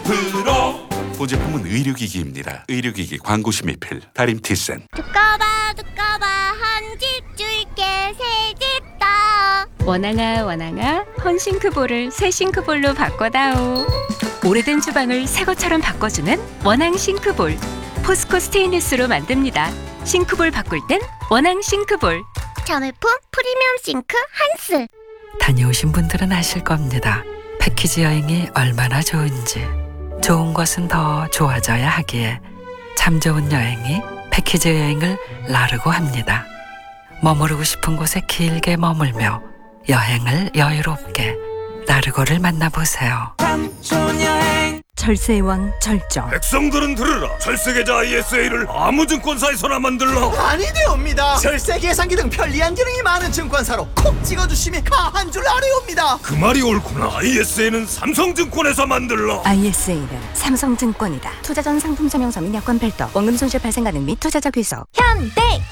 프로. 본 제품은 의료기기입니다. 의료기기 광고시 미필 다림 티센. 두꺼봐 한 집 줄게 새 집 더. 원앙아 헌싱크볼을 새 싱크볼로 바꿔다오. 오래된 주방을 새 것처럼 바꿔주는 원앙 싱크볼. 포스코 스테인리스로 만듭니다. 싱크볼 바꿀 땐 원앙 싱크볼. 자매품 프리미엄 싱크 한스. 다녀오신 분들은 아실 겁니다. 패키지 여행이 얼마나 좋은지. 좋은 것은 더 좋아져야 하기에 참 좋은 여행이 패키지 여행을 나르고 합니다. 머무르고 싶은 곳에 길게 머물며 여행을 여유롭게 나르고를 만나보세요. 절세의 왕 절정. 백성들은 들으라. 절세계좌 ISA를 아무 증권사에서나 만들라. 아니되옵니다. 절세 계산기 등 편리한 기능이 많은 증권사로 콕 찍어주심이 가한 줄 아뢰옵니다. 그 말이 옳구나. ISA는 삼성증권에서 만들라. ISA는 삼성증권이다. 투자 전 상품 설명서 및 여건 별도. 원금 손실 발생 가능 및 투자자 귀속. 현대